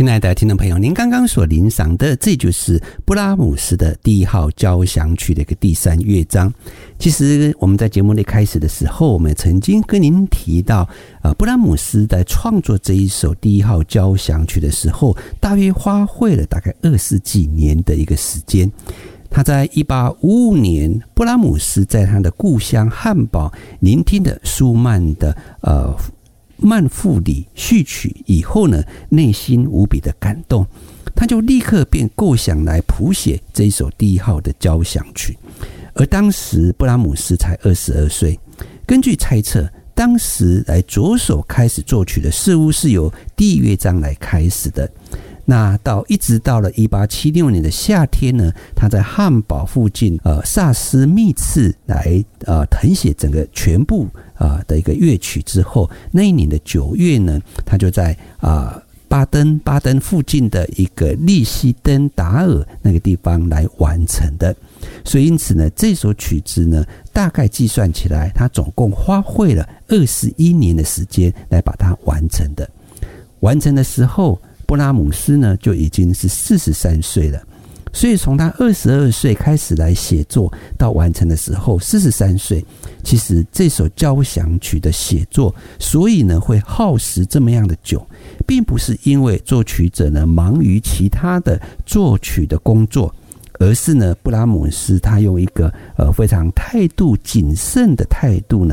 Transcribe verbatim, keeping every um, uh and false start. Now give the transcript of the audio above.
亲爱的听众朋友，您刚刚所聆赏的，这就是布拉姆斯的第一号交响曲的一个第三乐章。其实我们在节目的开始的时候，我们曾经跟您提到，呃，布拉姆斯在创作这一首第一号交响曲的时候，大约花费了大概二十几年的一个时间。他在一八五五年，布拉姆斯在他的故乡汉堡聆听的舒曼的呃。曼弗里序曲以后呢，内心无比的感动，他就立刻便构想来谱写这一首第一号的交响曲。而当时布拉姆斯才二十二岁，根据猜测，当时来着手开始作曲的似乎是由第一乐章来开始的。那到一直到了一八七六年的夏天呢，他在汉堡附近呃萨斯密茨来呃誊写整个全部呃的一个乐曲之后，那一年的九月呢，他就在啊、呃、巴登巴登附近的一个利希登达尔那个地方来完成的。所以因此呢，这首曲子呢，大概计算起来，他总共花费了二十一年的时间来把它完成的。完成的时候，布拉姆斯呢就已经是四十三岁了，所以从他二十二岁开始来写作到完成的时候四十三岁，其实这首交响曲的写作所以呢会耗时这么样的久，并不是因为作曲者呢忙于其他的作曲的工作，而是呢布拉姆斯他用一个呃非常态度谨慎的态度呢